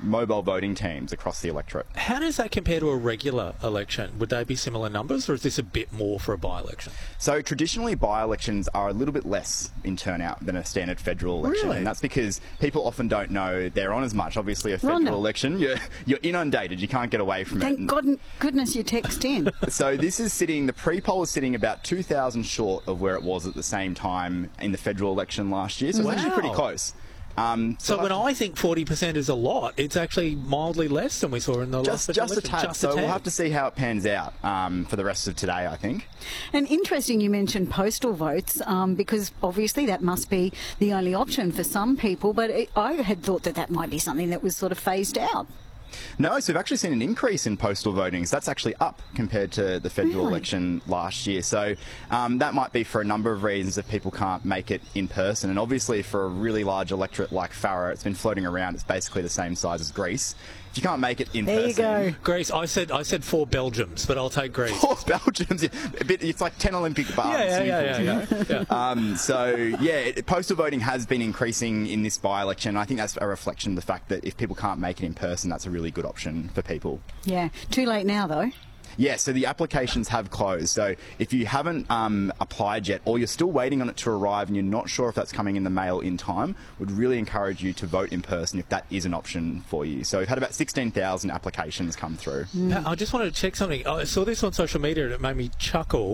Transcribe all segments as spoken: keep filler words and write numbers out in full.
mobile voting teams across the electorate. How does that compare to a regular election? Would they be similar numbers, or is this a bit more for a by-election? So traditionally, by-elections are a little bit less in turnout than a standard federal election. Really? And that's because people often don't know they're on as much. Obviously, a federal Rhonda. election, you're, you're inundated. You can't get away from Thank it. God, goodness you text in. So this is sitting, the pre-poll is sitting about two thousand short of where it was at the same time in the federal election last year. So Wow. it's actually pretty close. Um, So when I think forty percent is a lot, it's actually mildly less than we saw in the just, last just a election. tad. Just So a tad. we'll have to see how it pans out um, for the rest of today, I think. And interesting you mentioned postal votes, um, because obviously that must be the only option for some people, but it, I had thought that that might be something that was sort of phased out. No, so we've actually seen an increase in postal voting. So that's actually up compared to the federal Really? election last year. So um, that might be for a number of reasons if people can't make it in person. And obviously for a really large electorate like Farrer, it's been floating around. It's basically the same size as Greece. If you can't make it in There you person... go. Greece, I said I said four Belgiums, but I'll take Greece. Four Belgians, a bit, it's like ten Olympic bars. Yeah, yeah, swimming yeah, pools, yeah, you know? yeah, yeah. Um, so, yeah, it, postal voting has been increasing in this by-election. I think that's a reflection of the fact that if people can't make it in person, that's a really good option for people. Yeah, too late now though. Yeah, so the applications have closed. So if you haven't um, applied yet, or you're still waiting on it to arrive and you're not sure if that's coming in the mail in time, would really encourage you to vote in person if that is an option for you. So we've had about sixteen thousand applications come through. Pat, I just wanted to check something. I saw this on social media and it made me chuckle.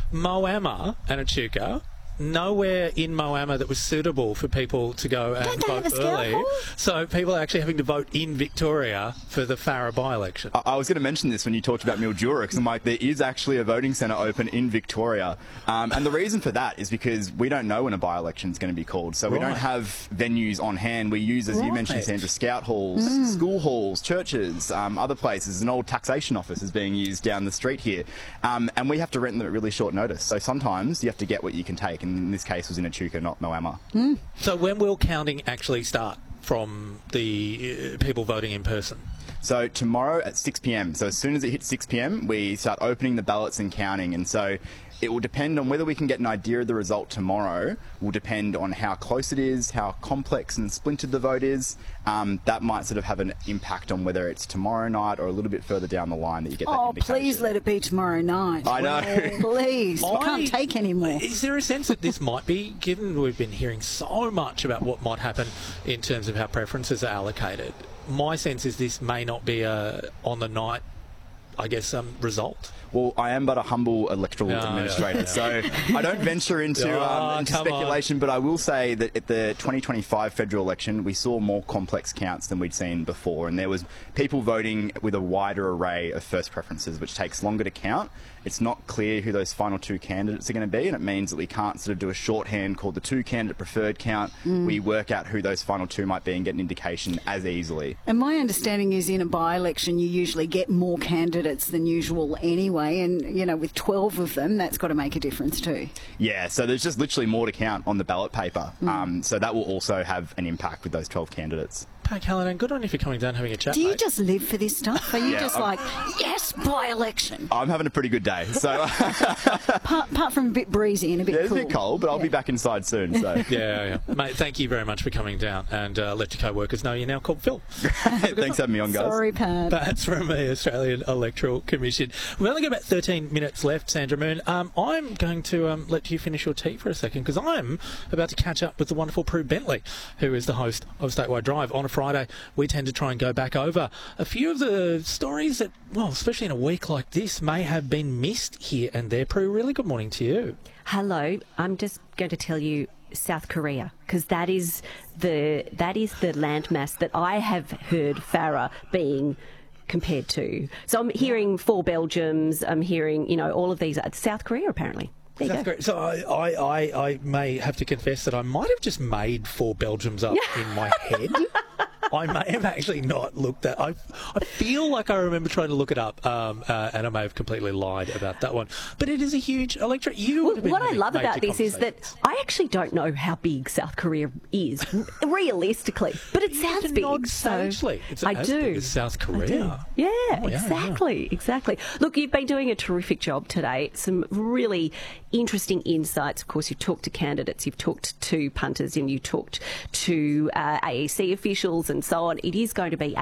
Moama and Echuca, nowhere in Moama that was suitable for people to go and Don't they have vote a scout early. hall? So people are actually having to vote in Victoria for the Farrer by-election. I I was going to mention this when you talked about Mildura, because I'm like, there is actually a voting centre open in Victoria. Um, and the reason for that is because we don't know when a by-election is going to be called. So we Right. don't have venues on hand. We use, as you mentioned, Right. Sandra, scout halls, school halls, churches, um, other places. An old taxation office is being used down the street here. Um, and we have to rent them at really short notice. So sometimes you have to get what you can take. And in this case, it was in Echuca, not Moama. So when will counting actually start from the uh, people voting in person? So tomorrow at six p m. So as soon as it hits six p m, we start opening the ballots and counting. And so it will depend on whether we can get an idea of the result tomorrow. Will depend on how close it is, how complex and splintered the vote is. Um, that might sort of have an impact on whether it's tomorrow night or a little bit further down the line that you get that Oh, indication. please let it be tomorrow night. I know. Please. We I- can't take any more. Is there a sense that this might be, given we've been hearing so much about what might happen in terms of how preferences are allocated, my sense is this may not be a on the night, I guess, um, result. Well, I am but a humble electoral Yeah, administrator, yeah, so I don't venture into, Oh, um, into come on. speculation, but I will say that at the twenty twenty-five federal election, we saw more complex counts than we'd seen before, and there was people voting with a wider array of first preferences, which takes longer to count. It's not clear who those final two candidates are going to be, and it means that we can't sort of do a shorthand called the two candidate preferred count. We work out who those final two might be and get an indication as easily. And my understanding is in a by-election you usually get more candidates than usual anyway, and, you know, with twelve of them, that's got to make a difference too. Yeah, so there's just literally more to count on the ballot paper. Um, so that will also have an impact with those twelve candidates. Pat Callanan, good on you for coming down and having a chat, Do you mate. just live for this stuff? Are you Yeah, just I'm- like, yes, by-election? I'm having a pretty good day. So Apart, apart from a bit breezy and a bit yeah, it's cool. a bit cold, but I'll be back inside soon. So Yeah, yeah, yeah. Mate, thank you very much for coming down, and uh, let your co-workers know you're now called Phil. thanks for having me on, guys. Sorry, Pat. That's from the Australian Electoral Commission. We've only got about thirteen minutes left, Sandra Moon. Um, I'm going to um, let you finish your tea for a second, because I'm about to catch up with the wonderful Prue Bentley, who is the host of Statewide Drive. On a Friday, we tend to try and go back over a few of the stories that, well, especially in a week like this, may have been missed here and there. Prue, really good morning to you. Hello, I'm just going to tell you South Korea, because that is the that is the landmass that I have heard Farrer being compared to. So I'm hearing four Belgiums, I'm hearing, you know, all of these. South Korea, apparently. There you South go. Korea. So I, I, I, I may have to confess that I might have just made four Belgiums up in my head. I may have actually not looked at. I, I feel like I remember trying to look it up, um, uh, and I may have completely lied about that one. But it is a huge electorate. You Well, would have been what I having love about major this is that conversations. I actually don't know how big South Korea is, realistically, but it sounds to big. nod So sagely. It's I as do. big as South I do. Korea. Yeah, yeah, exactly, exactly. Look, you've been doing a terrific job today. Some really interesting insights. Of course, you've talked to candidates, you've talked to punters, and you talked to uh, A E C officials and so on. It is going to be